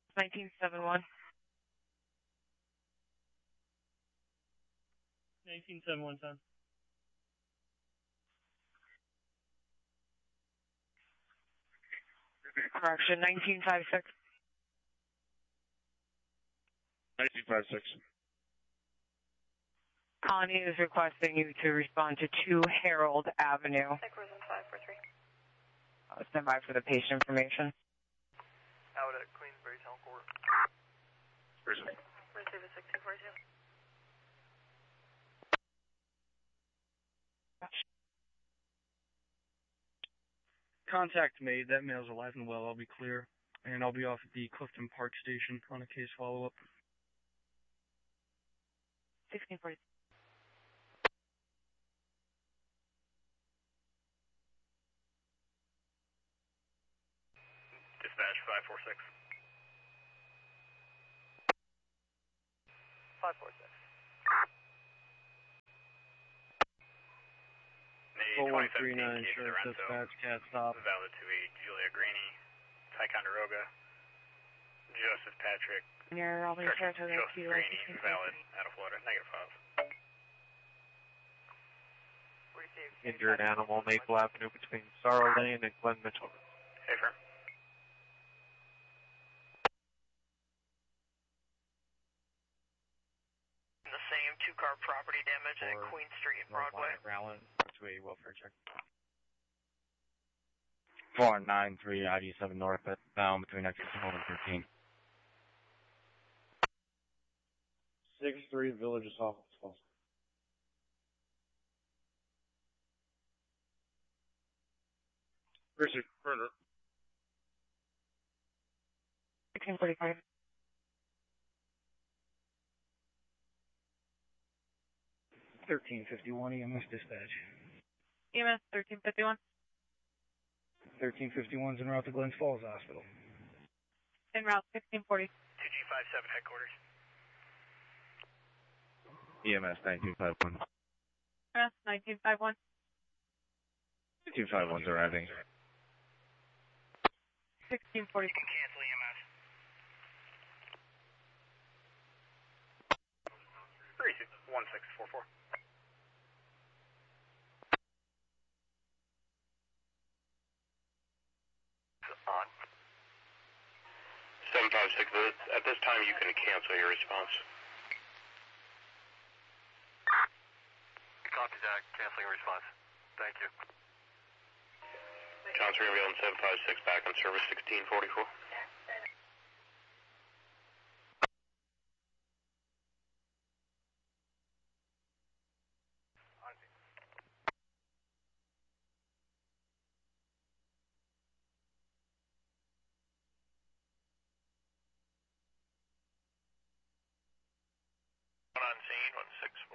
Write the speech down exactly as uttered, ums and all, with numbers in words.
nineteen seven one. nineteen seven one, ten. Correction, nineteen five six. nineteen five six. Colony is requesting you to respond to two Harold Avenue. five four three. Uh, stand by for the patient information. Out at Queensbury Town Court. Person. Receive a sixteen forty-two. Contact made. That male's alive and well. I'll be clear. And I'll be off at the Clifton Park station on a case follow-up. sixteen forty. Dispatch five four six. five four six. four one three nine, Sheriff Dispatch, Cat Stop. Valid to a Julia Graney, Ticonderoga, Joseph Patrick. Near Albany, Saratoga, Joseph Key Graney, West. valid, out of Florida, negative five. Injured animal, Maple Avenue between Sorrow Lane and Glen Mitchell. Hey, firm. The same two-car property damage at Queen Street and Broadway. Rowland to a welfare check. four nine three I D seven North, bound between exit twelve and thirteen. six three Village of South Falls. Richard, Burner. sixteen forty-five. thirteen fifty-one E M S Dispatch. E M S thirteen fifty-one. thirteen fifty-one's en route to Glens Falls Hospital. En route sixteen forty. two G five seven headquarters. E M S nineteen fifty-one. E M S nineteen fifty-one. nineteen fifty-one's arriving. sixteen forty. Cancel E M S. three six one six four four. On. seven five six, at this time you can cancel your response. Copy that, canceling response. Thank you. Johnson Reveal seven five six, back on service sixteen forty-four. On scene, one six